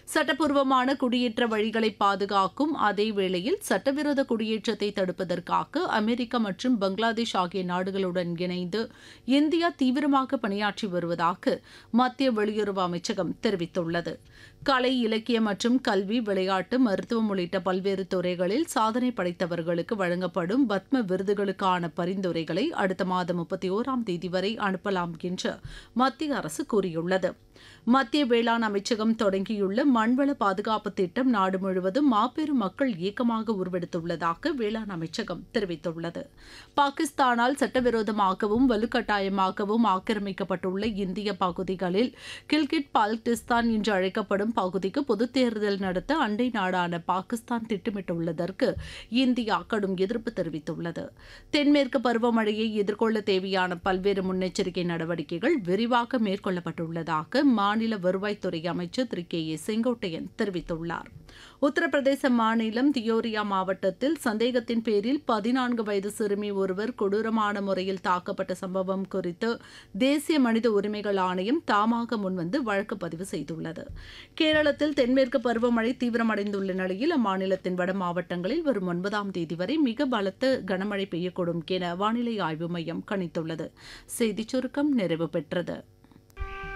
சட்டப்பூர்வமான குடியேற்ற வழிகளை பாதுகாக்கும் அதே வேளையில் சட்டவிரோத குடியேற்றத்தை தடுப்பதற்காக அமெரிக்கா மற்றும் பங்களாதேஷ் ஆகிய நாடுகளுடன் இணைந்து இந்தியா தீவிரமாக பணியாற்றி வருவதாக மத்திய வெளியுறவு அமைச்சகம் தெரிவித்துள்ளது. கலை, இலக்கியம் மற்றும் கல்வி, விளையாட்டு, மருத்துவம் உள்ளிட்ட பல்வேறு துறைகளில் சாதனை படைத்தவர்களுக்கு வழங்கப்படும் பத்ம விருதுகளுக்கான பரிந்துரைகளை அடுத்த மாதம் 31ஆம் தேதி வரை அனுப்பலாம் என்று மத்திய அரசு கூறியுள்ளது. மத்திய வேளாண் அமைச்சகம் தொடங்கியுள்ள மண்வள பாதுகாப்பு திட்டம் நாடு முழுவதும் மாபெரும் மக்கள் இயக்கமாக உருவெடுத்துள்ளதாக வேளாண் அமைச்சகம் தெரிவித்துள்ளது. பாகிஸ்தானால் சட்டவிரோதமாகவும் வலுக்கட்டாயமாகவும் ஆக்கிரமிக்கப்பட்டுள்ள இந்திய பகுதிகளில் கில்கிட் பால்டிஸ்தான் என்று அழைக்கப்படும் பகுதிக்கு பொதுத் தேர்தல் நடத்த அண்டை நாடான பாகிஸ்தான் திட்டமிட்டுள்ளதற்கு இந்தியா கடும் எதிர்ப்பு தெரிவித்துள்ளது. தென்மேற்கு பருவமழையை எதிர்கொள்ள தேவையான பல்வேறு முன்னெச்சரிக்கை நடவடிக்கைகள் விரிவாக மேற்கொள்ளப்பட்டுள்ளதாக மாநில வருவாய்த்துறை அமைச்சர் திரு கே ஏ செங்கோட்டையன் தெரிவித்துள்ளார். உத்தரப்பிரதேச மாநிலம் தியோரியா மாவட்டத்தில் சந்தேகத்தின் பேரில் 14 வயது சிறுமி ஒருவர் கொடூரமான முறையில் தாக்கப்பட்ட சம்பவம் குறித்து தேசிய மனித உரிமைகள் ஆணையம் தாமாக முன்வந்து வழக்கு பதிவு செய்துள்ளது. கேரளத்தில் தென்மேற்கு பருவமழை தீவிரமடைந்துள்ள நிலையில் அம்மாநிலத்தின் வட மாவட்டங்களில் வரும் 9ஆம் தேதி வரை மிக பலத்த கனமழை பெய்யக்கூடும் என வானிலை ஆய்வு மையம் கணித்துள்ளது. செய்திச் சுருக்கம் நிறைவு பெற்றது.